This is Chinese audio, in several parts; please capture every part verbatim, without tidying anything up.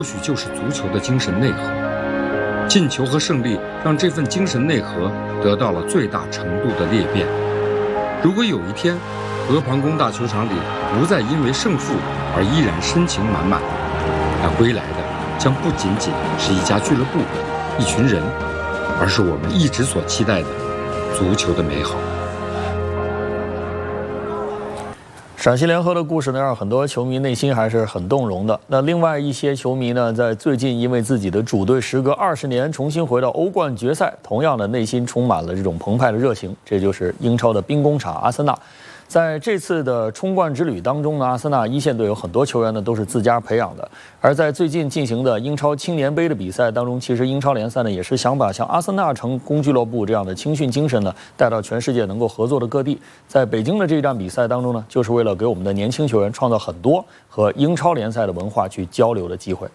或许就是足球的精神内核。进球和胜利让这份精神内核得到了最大程度的裂变。如果有一天，河旁工大球场里不再因为胜负而依然深情满满，那归来的将不仅仅是一家俱乐部、一群人，而是我们一直所期待的足球的美好。 陕西联合的故事呢，让很多球迷内心还是很动容的。那另外一些球迷呢，在最近因为自己的主队时隔二十年重新回到欧冠决赛，同样的内心充满了这种澎湃的热情。这就是英超的兵工厂阿森纳。在这次的冲冠之旅当中呢，阿森纳一线队有很多球员呢都是自家培养的。而在最近进行的英超青年杯的比赛当中，其实英超联赛呢也是想把像阿森纳成功俱乐部这样的青训精神呢带到全世界能够合作的各地。在北京的这一站比赛当中呢，就是为了给我们的年轻球员创造很多和英超联赛的文化去交流的机会。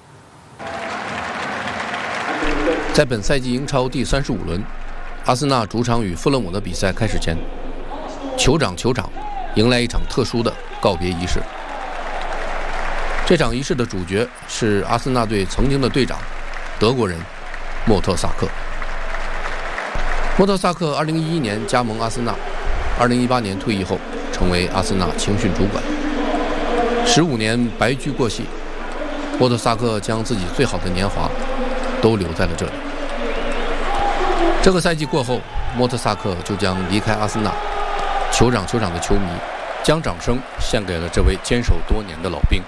在本赛季英超第三十五轮，阿森纳主场与富勒姆的比赛开始前，酋长球场迎来一场特殊的告别仪式。这场仪式的主角是阿森纳队曾经的队长，德国人莫特萨克。莫特萨克二零一一年加盟阿森纳，二零一八年退役后成为阿森纳青训主管。十五年白驹过隙，莫特萨克将自己最好的年华都留在了这里。这个赛季过后，莫特萨克就将离开阿森纳。酋长球场的球迷将掌声献给了这位坚守多年的老兵。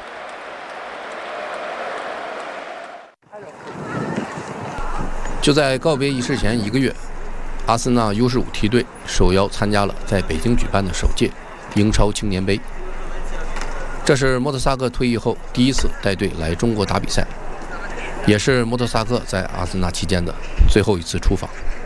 就在告别仪式前一个月，阿森纳 U 十五 梯队受邀参加了在北京举办的首届英超青年杯。这是莫特萨克退役后第一次带队来中国打比赛，也是莫特萨克在阿森纳期间的最后一次出访。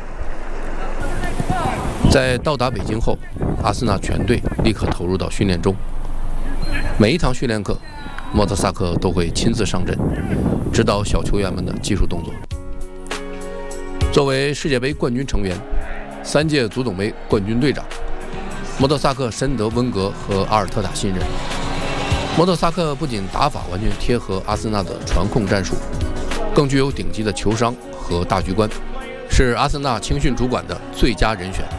在到达北京后，阿森纳全队立刻投入到训练中。每一堂训练课，莫特萨克都会亲自上阵，指导小球员们的技术动作。作为世界杯冠军成员，三届足总杯冠军队长，莫特萨克深得温格和阿尔特塔信任。莫特萨克不仅打法完全贴合阿森纳的传控战术，更具有顶级的球商和大局观，是阿森纳青训主管的最佳人选。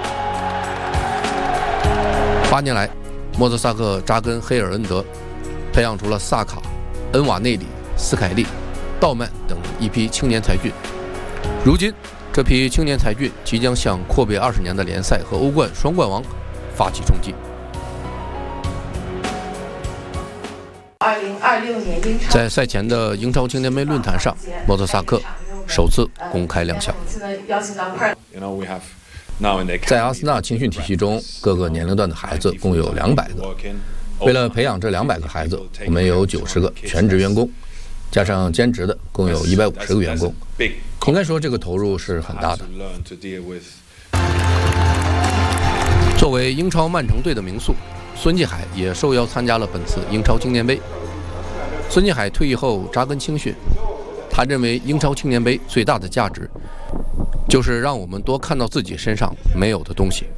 八年来，莫特萨克扎根黑尔恩德，培养出了萨卡、恩瓦内里、斯凯利、道曼等一批青年才俊。如今，这批青年才俊即将向阔别二十年的联赛和欧冠双冠王发起冲击。 二零二六年英超在赛前的英超青年杯论坛上，莫特萨克首次公开亮相。在阿森纳青训体系中，各个年龄段的孩子共有两百个。为了培养这两百个孩子，我们有九十个全职员工，加上兼职的，共有一百五十个员工。应该说，这个投入是很大的。作为英超曼城队的名宿，孙继海也受邀参加了本次英超青年杯。孙继海退役后扎根青训，他认为英超青年杯最大的价值，就是让我们多看到自己身上没有的东西。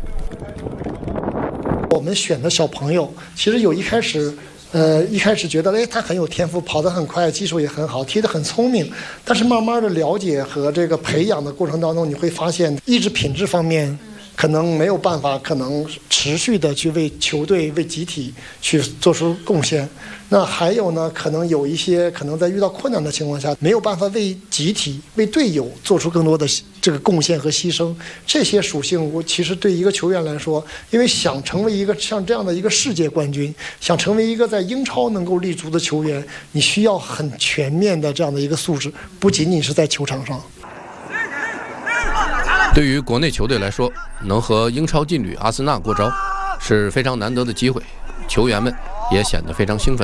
我们选的小朋友，其实有一开始，呃，一开始觉得，哎，他很有天赋，跑得很快，技术也很好，踢得很聪明。但是慢慢的了解和这个培养的过程当中，你会发现，意志品质方面，可能没有办法，可能持续的去为球队、为集体去做出贡献。那还有呢，可能有一些可能在遇到困难的情况下，没有办法为集体、为队友做出更多的这个贡献和牺牲。这些属性，我其实对一个球员来说，因为想成为一个像这样的一个世界冠军，想成为一个在英超能够立足的球员，你需要很全面的这样的一个素质，不仅仅是在球场上。 对于国内球队来说，能和英超劲旅阿森纳过招是非常难得的机会，球员们也显得非常兴奋。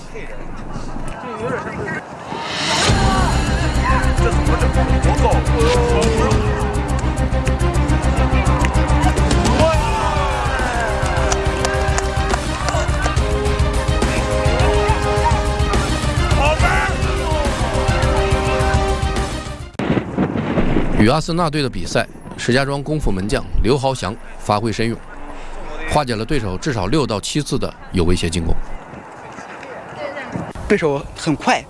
与阿森纳队的比赛，石家庄功夫门将刘豪祥发挥神勇，化解了对手至少六到七次的有威胁进攻。 对手很快。